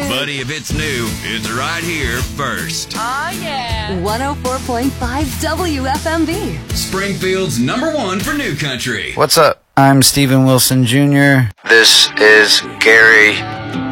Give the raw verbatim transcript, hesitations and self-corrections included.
Buddy, if it's new, it's right here first. Oh, yeah. one oh four point five W F M B. Springfield's number one for new country. What's up? I'm Steven Wilson Junior This is Gary.